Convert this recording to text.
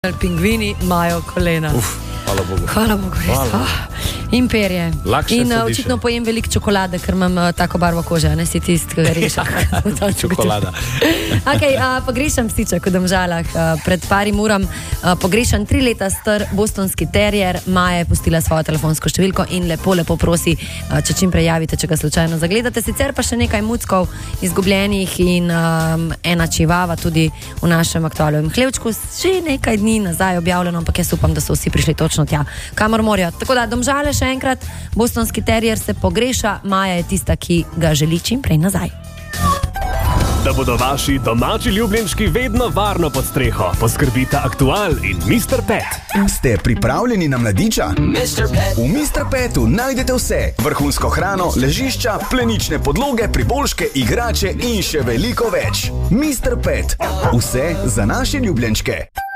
Pingvini imajo kolena. Hvala Bogu. Hvala Bogu, res. Imperije. In očitno pojem veliko čokolade, ker imam tako barvo kože, ne si tisti, ki ga rešam. Čokolada. Pogrešam psiček v Domžalah. Pred parim uram pogrešam 3 leta star bostonski terier. Maja je pustila svojo telefonsko številko in lepo prosi, če čim prej javite, če ga slučajno zagledate. Sicer pa še nekaj muckov izgubljenih in ena čivava tudi v našem aktualnem hlevčku. Že nekaj dni nazaj objavljeno, ampak jaz upam, da so vsi prišli točno tja, kamor morajo. Tako da Domžale še enkrat, bostonski terier se pogreša, Maja je tista, ki ga želi čim prej nazaj. Da bodo vaši domači ljubljenčki vedno varno pod streho, poskrbita Aktual in Mr. Pet. Ste pripravljeni na mladiča? V Mr. Petu najdete vse. Vrhunsko hrano, ležišča, plenične podloge, priboljške, igrače in še veliko več. Mr. Pet. Vse za naše ljubljenčke.